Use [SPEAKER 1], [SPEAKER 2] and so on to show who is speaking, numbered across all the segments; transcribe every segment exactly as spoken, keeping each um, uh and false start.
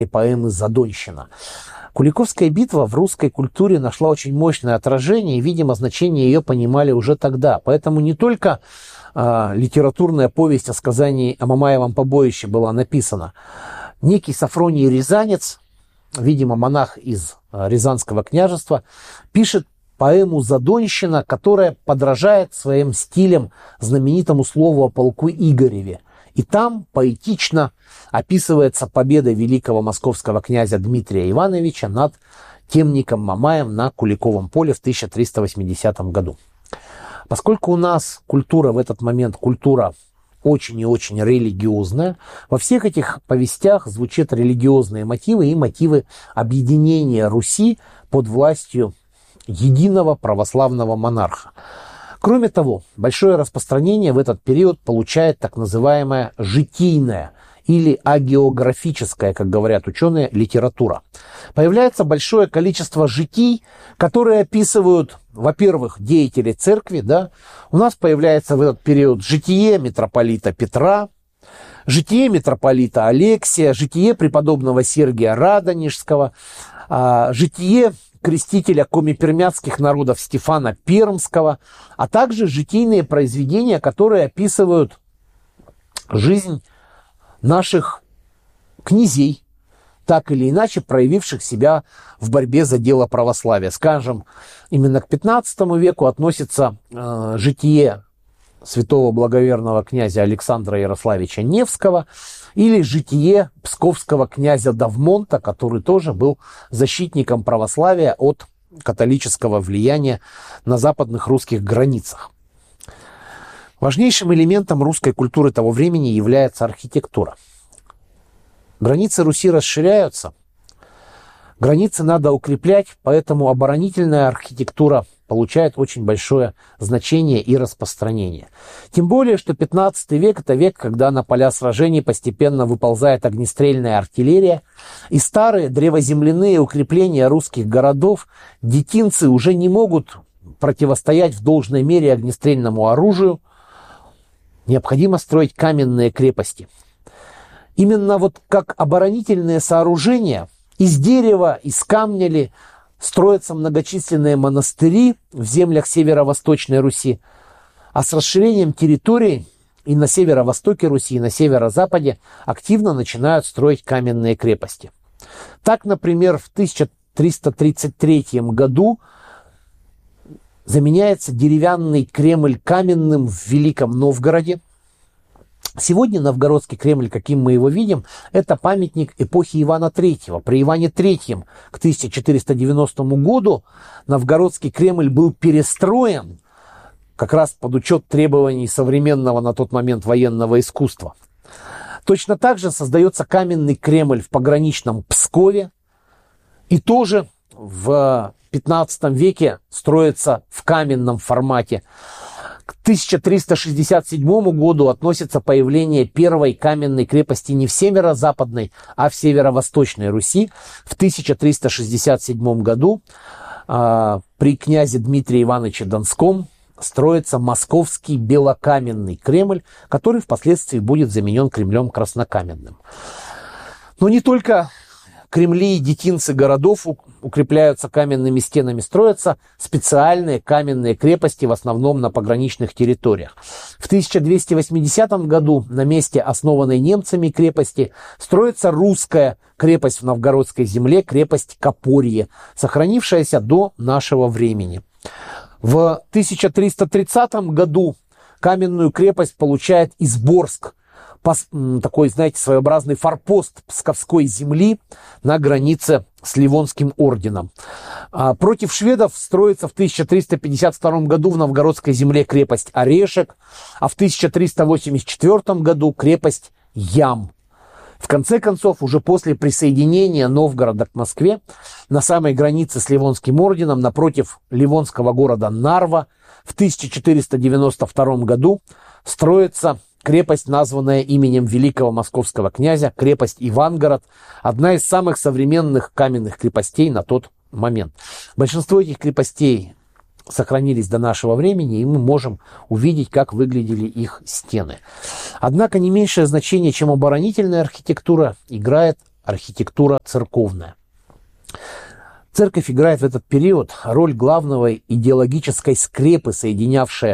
[SPEAKER 1] поэмы «Задонщина». Куликовская битва в русской культуре нашла очень мощное отражение, и, видимо, значение ее понимали уже тогда. Поэтому не только э, литературная повесть о сказании о Мамаевом побоище была написана. Некий Софроний Рязанец, видимо, монах из э, Рязанского княжества, пишет поэму «Задонщина», которая подражает своим стилем знаменитому слову о полку Игореве. И там поэтично описывается победа великого московского князя Дмитрия Ивановича над темником Мамаем на Куликовом поле в тысяча триста восьмидесятом году. Поскольку у нас культура в этот момент, культура очень и очень религиозная, во всех этих повестях звучат религиозные мотивы и мотивы объединения Руси под властью единого православного монарха. Кроме того, большое распространение в этот период получает так называемая житийная или агеографическая, как говорят ученые, литература. Появляется большое количество житий, которые описывают, во-первых, деятелей церкви. Да? У нас появляется в этот период житие митрополита Петра, житие митрополита Алексия, житие преподобного Сергия Радонежского, житие крестителя коми-пермяцких народов Стефана Пермского, а также житийные произведения, которые описывают жизнь наших князей, так или иначе проявивших себя в борьбе за дело православия. Скажем, именно к пятнадцатому веку относится э, житие святого благоверного князя Александра Ярославича Невского или житие псковского князя Давмонта, который тоже был защитником православия от католического влияния на западных русских границах. Важнейшим элементом русской культуры того времени является архитектура. Границы Руси расширяются, границы надо укреплять, поэтому оборонительная архитектура получает очень большое значение и распространение. Тем более, что пятнадцатый век – это век, когда на поля сражений постепенно выползает огнестрельная артиллерия, и старые древоземляные укрепления русских городов детинцы уже не могут противостоять в должной мере огнестрельному оружию. Необходимо строить каменные крепости. Именно вот как оборонительные сооружения из дерева, из камня ли, строятся многочисленные монастыри в землях северо-восточной Руси, а с расширением территорий и на северо-востоке Руси, и на северо-западе активно начинают строить каменные крепости. Так, например, в тысяча триста тридцать третьем году заменяется деревянный Кремль каменным в Великом Новгороде. Сегодня Новгородский Кремль, каким мы его видим, это памятник эпохи Ивана Третьего. При Иване Третьем к тысяча четыреста девяностому году Новгородский Кремль был перестроен как раз под учет требований современного на тот момент военного искусства. Точно так же создается каменный Кремль в пограничном Пскове, и тоже в пятнадцатом веке строится в каменном формате. К тысяча триста шестьдесят седьмому году относится появление первой каменной крепости не в северо-западной, а в северо-восточной Руси. В тысяча триста шестьдесят седьмом году э, при князе Дмитрии Ивановиче Донском строится московский белокаменный Кремль, который впоследствии будет заменен Кремлем краснокаменным. Но не только Кремли и детинцы городов укрепляются каменными стенами, строятся специальные каменные крепости, в основном на пограничных территориях. В тысяча двести восьмидесятом году на месте основанной немцами крепости строится русская крепость в новгородской земле, крепость Копорье, сохранившаяся до нашего времени. В тысяча триста тридцатом году каменную крепость получает Изборск, такой, знаете, своеобразный форпост Псковской земли на границе с Ливонским орденом. А против шведов строится в тысяча триста пятьдесят втором году в новгородской земле крепость Орешек, а в тысяча триста восемьдесят четвёртом году крепость Ям. В конце концов, уже после присоединения Новгорода к Москве, на самой границе с Ливонским орденом, напротив ливонского города Нарва, в тысяча четыреста девяносто втором году строится крепость, названная именем великого московского князя, крепость Ивангород, одна из самых современных каменных крепостей на тот момент. Большинство этих крепостей сохранились до нашего времени, и мы можем увидеть, как выглядели их стены. Однако не меньшее значение, чем оборонительная архитектура, играет архитектура церковная. Церковь играет в этот период роль главного идеологической скрепы, соединявшей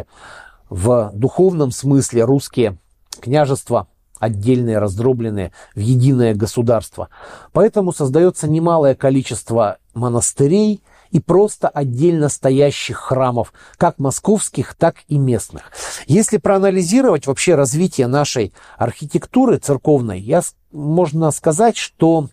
[SPEAKER 1] в духовном смысле русские княжества, отдельные, раздробленные в единое государство. Поэтому создается немалое количество монастырей и просто отдельно стоящих храмов, как московских, так и местных. Если проанализировать вообще развитие нашей архитектуры церковной, я, можно сказать, что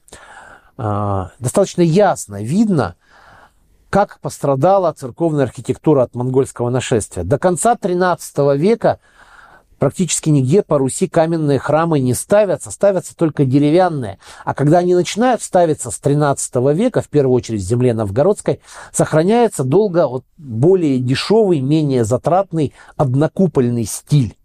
[SPEAKER 1] э, достаточно ясно видно, как пострадала церковная архитектура от монгольского нашествия. До конца тринадцатого века практически нигде по Руси каменные храмы не ставятся, ставятся только деревянные. А когда они начинают ставиться с тринадцатого века, в первую очередь в земле новгородской, сохраняется долго вот более дешевый, менее затратный однокупольный стиль.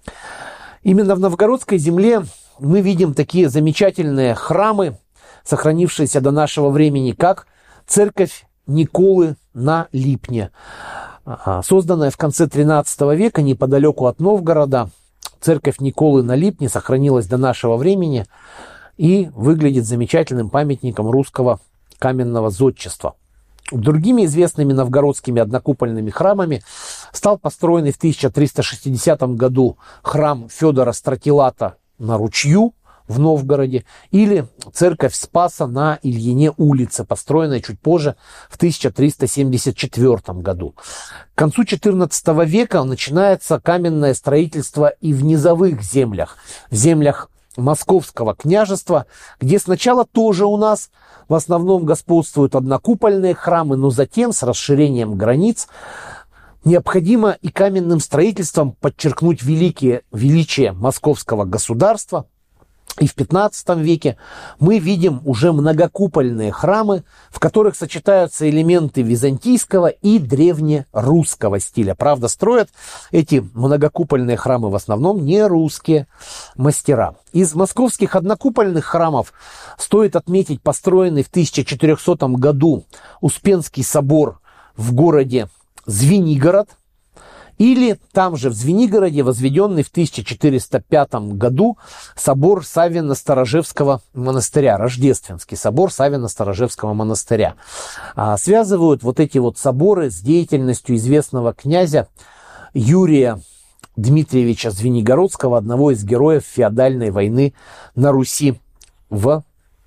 [SPEAKER 1] Именно в новгородской земле мы видим такие замечательные храмы, сохранившиеся до нашего времени, как церковь Николы на Липне, созданная в конце тринадцатого века неподалеку от Новгорода. Церковь Николы на Липне сохранилась до нашего времени и выглядит замечательным памятником русского каменного зодчества. Другими известными новгородскими однокупольными храмами стал построенный в тысяча триста шестидесятом году храм Федора Стратилата на Ручью в Новгороде, или церковь Спаса на Ильине улице, построенная чуть позже, в тысяча триста семьдесят четвёртом году. К концу четырнадцатого века начинается каменное строительство и в низовых землях, в землях Московского княжества, где сначала тоже у нас в основном господствуют однокупольные храмы, но затем с расширением границ необходимо и каменным строительством подчеркнуть великие, величие московского государства. И в пятнадцатом веке мы видим уже многокупольные храмы, в которых сочетаются элементы византийского и древнерусского стиля. Правда, строят эти многокупольные храмы в основном не русские мастера. Из московских однокупольных храмов стоит отметить построенный в тысяча четырехсотом году Успенский собор в городе Звенигород, или там же в Звенигороде возведенный в тысяча четыреста пятом году собор Савино-Сторожевского монастыря, Рождественский собор Савино-Сторожевского монастыря. А, связывают вот эти вот соборы с деятельностью известного князя Юрия Дмитриевича Звенигородского, одного из героев феодальной войны на Руси в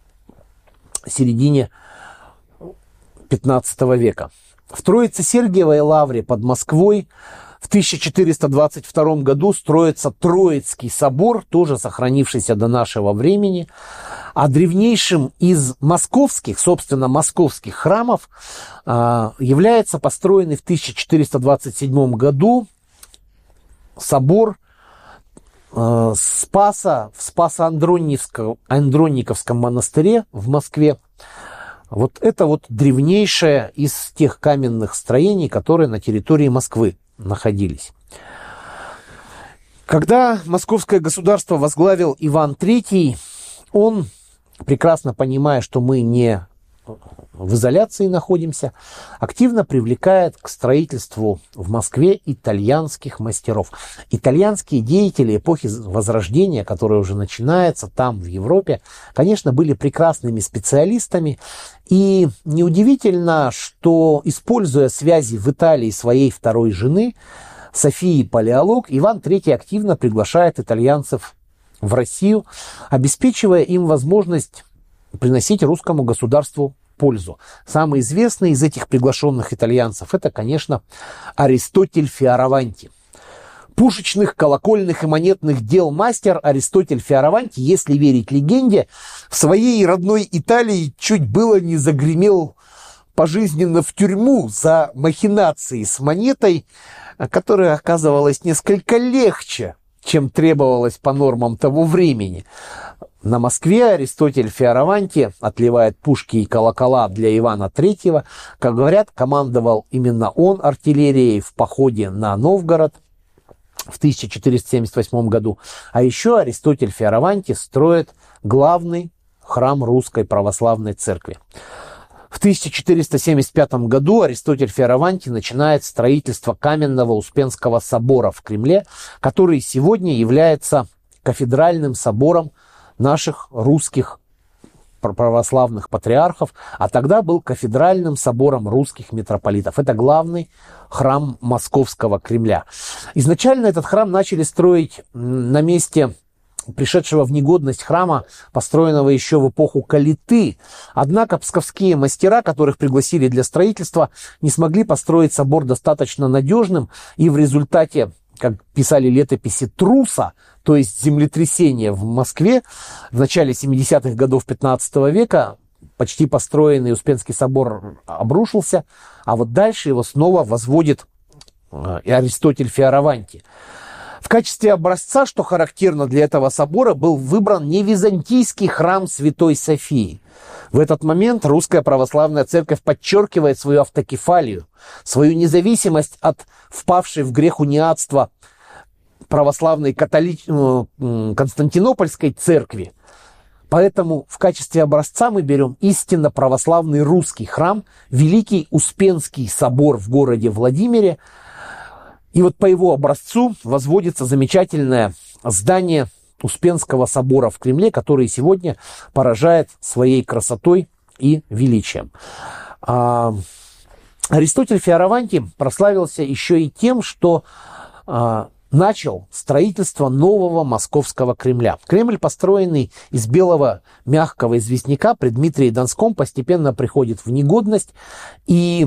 [SPEAKER 1] середине пятнадцатого века. В Троице-Сергиевой лавре под Москвой в тысяча четыреста двадцать втором году строится Троицкий собор, тоже сохранившийся до нашего времени. А древнейшим из московских, собственно, московских храмов является построенный в тысяча четыреста двадцать седьмом году собор Спаса в Спасо-Андронниковском монастыре в Москве. Вот это вот древнейшее из тех каменных строений, которые на территории Москвы находились. Когда московское государство возглавил Иван Третий, он, прекрасно понимая, что мы не в изоляции находимся, активно привлекает к строительству в Москве итальянских мастеров. Итальянские деятели эпохи Возрождения, которая уже начинается там, в Европе, конечно, были прекрасными специалистами. И неудивительно, что, используя связи в Италии своей второй жены, Софии Палеолог, Иван Третий активно приглашает итальянцев в Россию, обеспечивая им возможность приносить русскому государству пользу. Самый известный из этих приглашенных итальянцев – это, конечно, Аристотель Фиораванти. Пушечных, колокольных и монетных дел мастер Аристотель Фиораванти, если верить легенде, в своей родной Италии чуть было не загремел пожизненно в тюрьму за махинации с монетой, которая оказывалась несколько легче, чем требовалось по нормам того времени. На Москве Аристотель Фиораванти отливает пушки и колокола для Ивана Третьего. Как говорят, командовал именно он артиллерией в походе на Новгород в тысяча четыреста семьдесят восьмом году. А еще Аристотель Фиораванти строит главный храм Русской Православной Церкви. В тысяча четыреста семьдесят пятом году Аристотель Фиораванти начинает строительство каменного Успенского собора в Кремле, который сегодня является кафедральным собором наших русских православных патриархов, а тогда был кафедральным собором русских митрополитов. Это главный храм Московского Кремля. Изначально этот храм начали строить на месте пришедшего в негодность храма, построенного еще в эпоху Калиты. Однако псковские мастера, которых пригласили для строительства, не смогли построить собор достаточно надежным, и в результате, как писали летописи, труса, то есть землетрясения в Москве в начале семидесятых годов пятнадцатого века, почти построенный Успенский собор обрушился, а вот дальше его снова возводит и Аристотель Фиараванти. В качестве образца, что характерно для этого собора, был выбран не византийский храм Святой Софии. В этот момент русская православная церковь подчеркивает свою автокефалию, свою независимость от впавшей в грех униатства православной католи... Константинопольской церкви. Поэтому в качестве образца мы берем истинно православный русский храм, Великий Успенский собор в городе Владимире. И вот по его образцу возводится замечательное здание Успенского собора в Кремле, который сегодня поражает своей красотой и величием. А, Аристотель Фиараванти прославился еще и тем, что а, начал строительство нового Московского Кремля. Кремль, построенный из белого мягкого известняка при Дмитрии Донском, постепенно приходит в негодность, и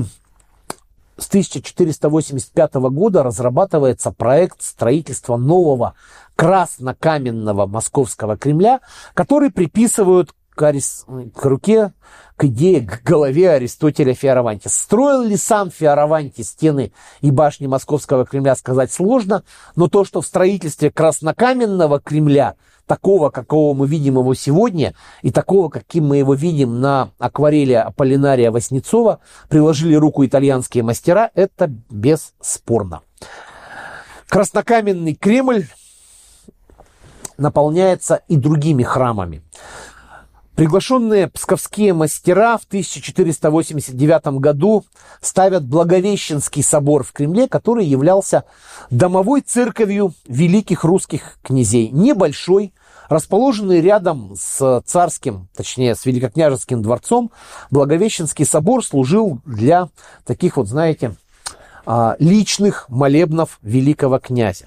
[SPEAKER 1] с тысяча четыреста восемьдесят пятого года разрабатывается проект строительства нового краснокаменного Московского Кремля, который приписывают к, Арис... к руке, к идее, к голове Аристотеля Фиараванти. Строил ли сам Фиараванти стены и башни Московского Кремля, сказать сложно, но то, что в строительстве краснокаменного Кремля, такого, какого мы видим его сегодня, и такого, каким мы его видим на акварели Аполлинария Васнецова, приложили руку итальянские мастера, это бесспорно. Краснокаменный Кремль наполняется и другими храмами. Приглашенные псковские мастера в тысяча четыреста восемьдесят девятом году ставят Благовещенский собор в Кремле, который являлся домовой церковью великих русских князей. Небольшой, расположенный рядом с царским, точнее, с великокняжеским дворцом, Благовещенский собор служил для таких вот, знаете, личных молебнов великого князя.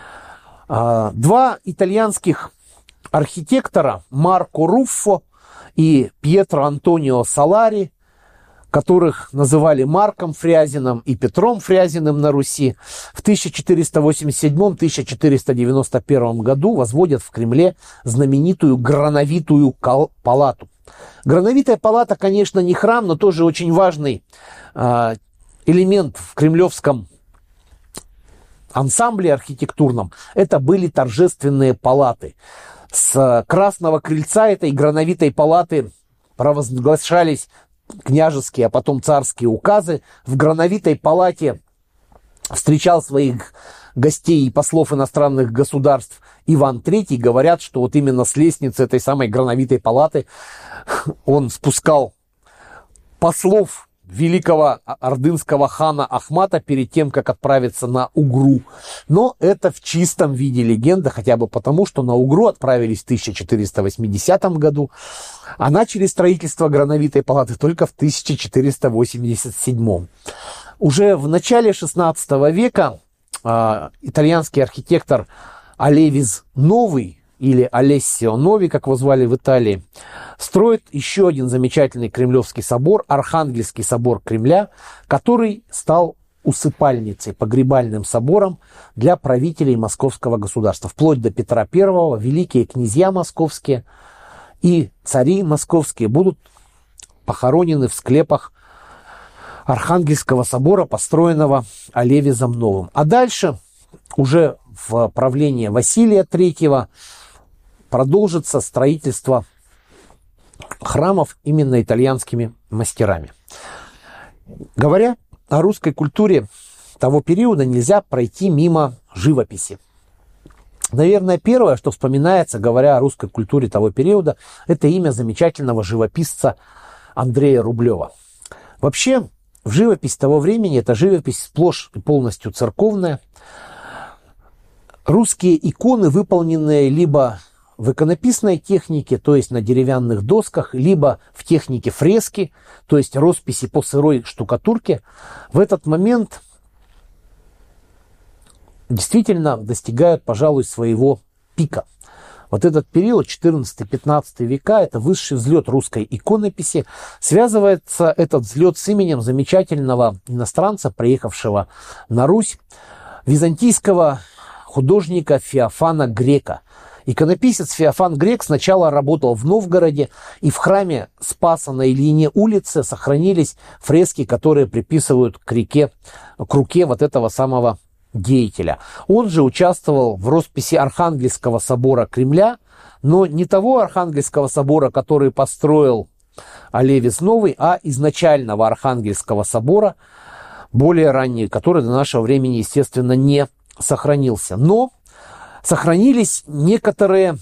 [SPEAKER 1] Два итальянских архитектора, Марко Руффо и Пьетро Антонио Салари, которых называли Марком Фрязиным и Петром Фрязиным на Руси, в тысяча четыреста восемьдесят седьмом — тысяча четыреста девяносто первом году возводят в Кремле знаменитую Грановитую палату. Грановитая палата, конечно, не храм, но тоже очень важный э, элемент в кремлевском ансамбле архитектурном. Это были торжественные палаты. С красного крыльца этой грановитой палаты провозглашались княжеские, а потом царские указы. В грановитой палате встречал своих гостей и послов иностранных государств Иван Третий. Говорят, что вот именно с лестницы этой самой грановитой палаты он спускал послов великого ордынского хана Ахмата перед тем, как отправиться на Угру. Но это в чистом виде легенда, хотя бы потому, что на Угру отправились в тысяча четыреста восьмидесятом году, а начали строительство Грановитой палаты только в тысяча четыреста восемьдесят седьмом. Уже в начале шестнадцатого века э, итальянский архитектор Алевиз Новый, или Алессио Нови, как его звали в Италии, строит еще один замечательный кремлевский собор, Архангельский собор Кремля, который стал усыпальницей, погребальным собором для правителей московского государства. Вплоть до Петра Первого великие князья московские и цари московские будут похоронены в склепах Архангельского собора, построенного Алевизом Новым. А дальше, уже в правлении Василия Третьего, продолжится строительство храмов именно итальянскими мастерами. Говоря о русской культуре того периода, нельзя пройти мимо живописи. Наверное, первое, что вспоминается, говоря о русской культуре того периода, это имя замечательного живописца Андрея Рублева. Вообще, в живопись того времени, это живопись сплошь и полностью церковная. Русские иконы, выполненные либо в иконописной технике, то есть на деревянных досках, либо в технике фрески, то есть росписи по сырой штукатурке, в этот момент действительно достигают, пожалуй, своего пика. Вот этот период, четырнадцатый-пятнадцатый века, это высший взлет русской иконописи. Связывается этот взлет с именем замечательного иностранца, приехавшего на Русь, византийского художника Феофана Грека. Иконописец Феофан Грек сначала работал в Новгороде, и в храме Спаса на Ильине улице сохранились фрески, которые приписывают к реке, к руке вот этого самого деятеля. Он же участвовал в росписи Архангельского собора Кремля, но не того Архангельского собора, который построил Олевис Новый, а изначального Архангельского собора, более ранний, который до нашего времени, естественно, не сохранился. Но сохранились некоторые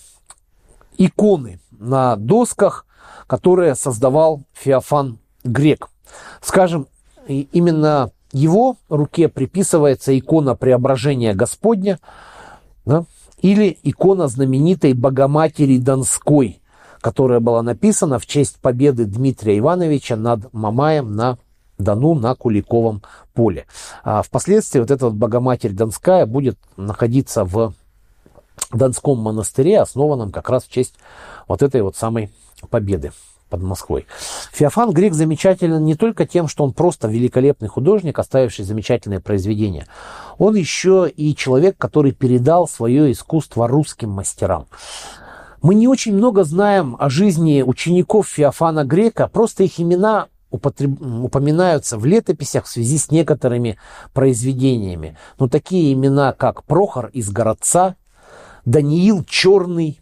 [SPEAKER 1] иконы на досках, которые создавал Феофан Грек. Скажем, именно его руке приписывается икона Преображения Господня, да, или икона знаменитой Богоматери Донской, которая была написана в честь победы Дмитрия Ивановича над Мамаем на Дону, на Куликовом поле. А впоследствии вот эта вот Богоматерь Донская будет находиться в Донском монастыре, основанном как раз в честь вот этой вот самой победы под Москвой. Феофан Грек замечателен не только тем, что он просто великолепный художник, оставивший замечательные произведения. Он еще и человек, который передал свое искусство русским мастерам. Мы не очень много знаем о жизни учеников Феофана Грека, просто их имена употреб... упоминаются в летописях в связи с некоторыми произведениями. Но такие имена, как Прохор из Городца, Даниил Черный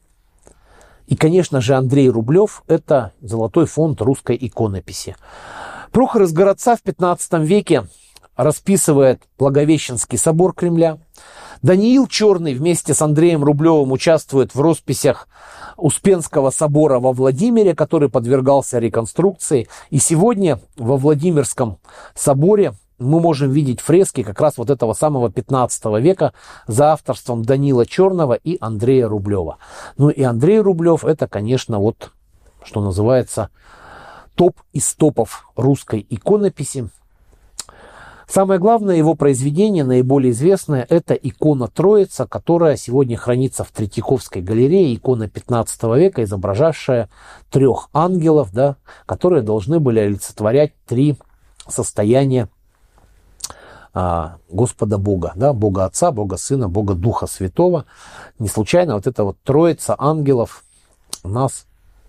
[SPEAKER 1] и, конечно же, Андрей Рублев – это золотой фонд русской иконописи. Прохор из Городца в пятнадцатом веке расписывает Благовещенский собор Кремля. Даниил Черный вместе с Андреем Рублевым участвует в росписях Успенского собора во Владимире, который подвергался реконструкции. И сегодня во Владимирском соборе мы можем видеть фрески как раз вот этого самого пятнадцатого века за авторством Данила Черного и Андрея Рублева. Ну и Андрей Рублев – это, конечно, вот, что называется, топ из топов русской иконописи. Самое главное его произведение, наиболее известное, это икона Троица, которая сегодня хранится в Третьяковской галерее, икона пятнадцатого века, изображавшая трех ангелов, да, которые должны были олицетворять три состояния а, Господа Бога, да, Бога Отца, Бога Сына, Бога Духа Святого. Не случайно вот эта вот Троица ангелов у нас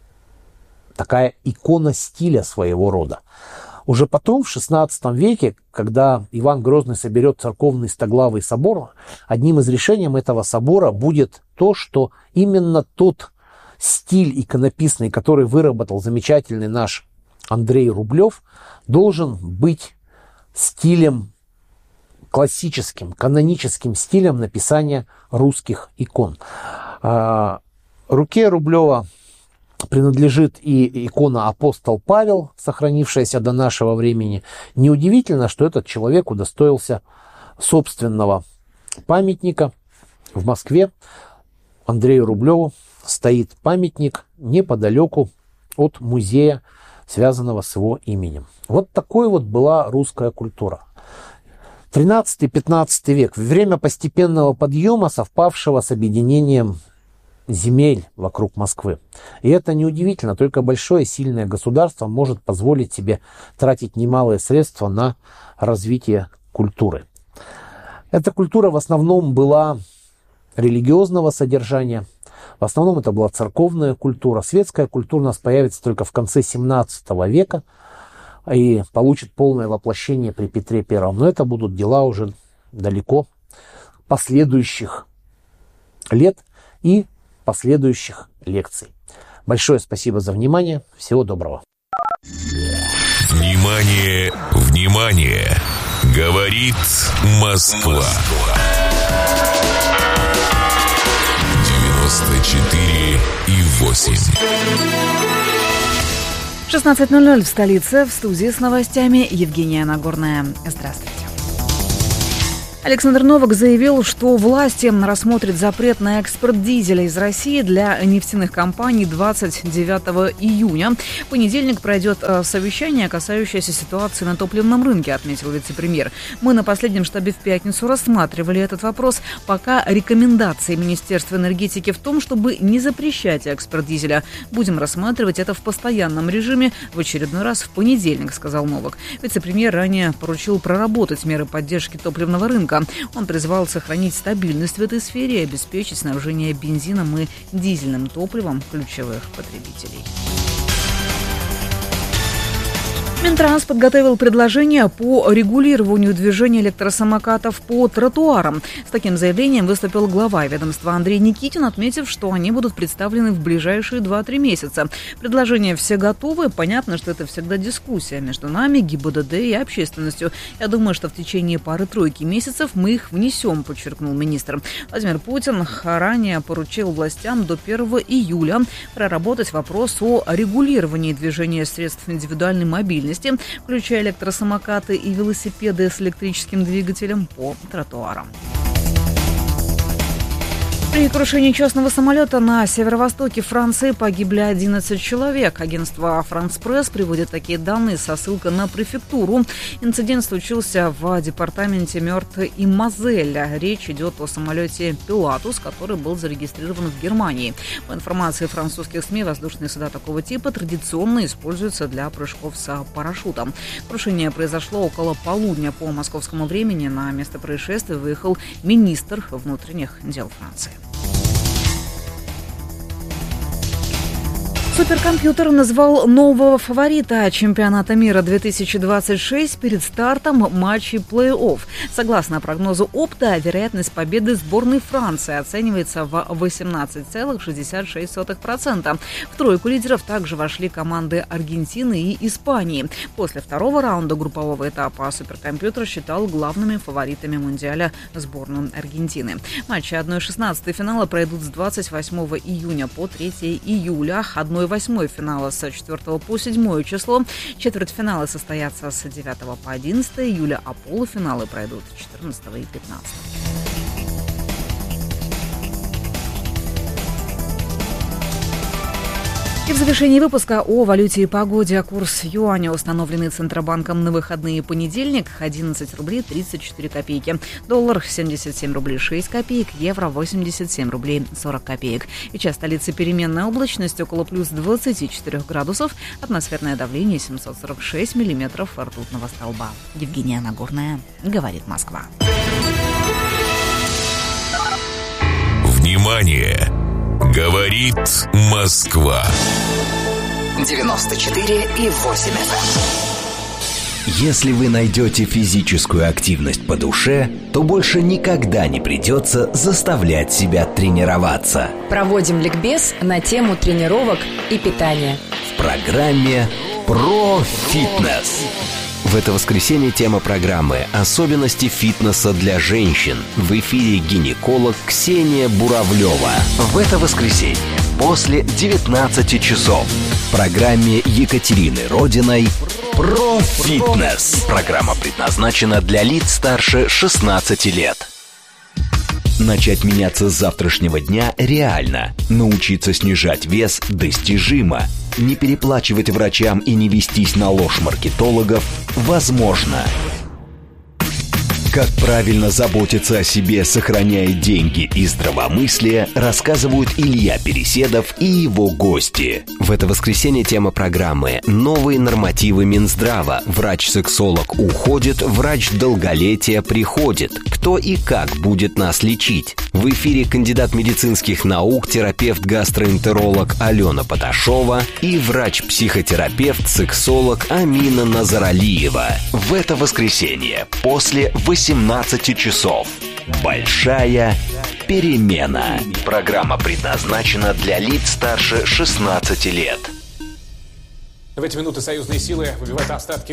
[SPEAKER 1] такая икона стиля своего рода. Уже потом, в шестнадцатом веке, когда Иван Грозный соберет церковный стоглавый собор, одним из решений этого собора будет то, что именно тот стиль иконописный, который выработал замечательный наш Андрей Рублев, должен быть стилем классическим, каноническим стилем написания русских икон. Руке Рублева принадлежит и икона «Апостол Павел», сохранившаяся до нашего времени. Неудивительно, что этот человек удостоился собственного памятника. В Москве Андрею Рублеву стоит памятник неподалеку от музея, связанного с его именем. Вот такой вот была русская культура. тринадцатый-пятнадцатый век, время постепенного подъема, совпавшего с объединением земель вокруг Москвы. И это неудивительно, только большое сильное государство может позволить себе тратить немалые средства на развитие культуры. Эта культура в основном была религиозного содержания, в основном это была церковная культура. Светская культура у нас появится только в конце семнадцатого века и получит полное воплощение при Петре Первом. Но это будут дела уже далеко последующих лет и последующих лекций. Большое спасибо за внимание. Всего доброго.
[SPEAKER 2] Внимание, внимание! Говорит Москва. девяносто четыре и восемь.
[SPEAKER 3] шестнадцать ноль ноль в столице. В студии с новостями Евгения Нагорная. Здравствуйте. Александр Новак заявил, что власти рассмотрят запрет на экспорт дизеля из России для нефтяных компаний двадцать девятого июня. В понедельник пройдет совещание, касающееся ситуации на топливном рынке, отметил вице-премьер. Мы на последнем штабе в пятницу рассматривали этот вопрос. Пока рекомендации Министерства энергетики в том, чтобы не запрещать экспорт дизеля. Будем рассматривать это в постоянном режиме в очередной раз в понедельник, сказал Новак. Вице-премьер ранее поручил проработать меры поддержки топливного рынка. Он призвал сохранить стабильность в этой сфере и обеспечить снабжение бензином и дизельным топливом ключевых потребителей. Минтранс подготовил предложение по регулированию движения электросамокатов по тротуарам. С таким заявлением выступил глава ведомства Андрей Никитин, отметив, что они будут представлены в ближайшие два-три месяца. Предложения все готовы. Понятно, что это всегда дискуссия между нами, ГИБДД и общественностью. Я думаю, что в течение пары-тройки месяцев мы их внесем, подчеркнул министр. Владимир Путин ранее поручил властям до первого июля проработать вопрос о регулировании движения средств индивидуальной мобильности, включая электросамокаты и велосипеды с электрическим двигателем по тротуарам. При крушении частного самолета на северо-востоке Франции погибли одиннадцать человек. Агентство «Франс Пресс» приводит такие данные со ссылкой на префектуру. Инцидент случился в департаменте Мёрт и Мозель. Речь идет о самолете «Пилатус», который был зарегистрирован в Германии. По информации французских СМИ, воздушные суда такого типа традиционно используются для прыжков с парашютом. Крушение произошло около полудня по московскому времени. На место происшествия выехал министр внутренних дел Франции. Суперкомпьютер назвал нового фаворита чемпионата мира две тысячи двадцать шесть перед стартом матчей плей-офф. Согласно прогнозу Опта, вероятность победы сборной Франции оценивается в восемнадцать целых шестьдесят шесть сотых процента. В тройку лидеров также вошли команды Аргентины и Испании. После второго раунда группового этапа суперкомпьютер считал главными фаворитами Мундиаля сборную Аргентины. Матчи одна шестнадцатая финала пройдут с двадцать восьмого июня по третьего июля. одна восьмая финала с четвёртого по седьмое число. Четвертьфиналы состоятся с девятого по одиннадцатое июля, а полуфиналы пройдут четырнадцатого и пятнадцатого. И в завершении выпуска о валюте и погоде. Курс юаня, установленный Центробанком на выходные понедельник, одиннадцать рублей тридцать четыре копейки. Доллар семьдесят семь рублей шесть копеек, евро восемьдесят семь рублей сорок копеек. Сейчас столица переменная облачность около плюс двадцати четырёх градусов. Атмосферное давление семьсот сорок шесть миллиметров ртутного столба. Евгения Нагорная, говорит Москва.
[SPEAKER 2] Внимание! Говорит Москва.
[SPEAKER 4] девяносто четыре и восемь эф эм.
[SPEAKER 5] Если вы найдете физическую активность по душе, то больше никогда не придется заставлять себя тренироваться.
[SPEAKER 6] Проводим ликбез на тему тренировок и питания
[SPEAKER 5] В программе «Про фитнес». В это воскресенье тема программы «Особенности фитнеса для женщин». В эфире гинеколог Ксения Буравлева. В это воскресенье после девятнадцати часов в программе Екатерины Родиной «Про фитнес». Программа предназначена для лиц старше шестнадцати лет. Начать меняться с завтрашнего дня реально. Научиться снижать вес достижимо. Не переплачивать врачам и не вестись на ложь маркетологов возможно. Как правильно заботиться о себе, сохраняя деньги и здравомыслие, рассказывают Илья Переседов и его гости. В это воскресенье тема программы «Новые нормативы Минздрава». Врач-сексолог уходит, врач долголетия приходит. Кто и как будет нас лечить? В эфире кандидат медицинских наук, терапевт-гастроэнтеролог Алена Поташова и врач-психотерапевт, сексолог Амина Назаралиева. В это воскресенье после восемнадцати часов. Большая перемена. Программа предназначена для лиц старше шестнадцати лет.
[SPEAKER 7] В эти минуты союзные силы выбивают остатки